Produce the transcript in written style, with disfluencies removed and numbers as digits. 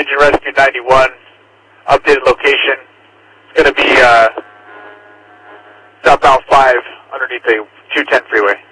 and Rescue 91, updated location. It's going to be southbound 5 underneath the 210 freeway.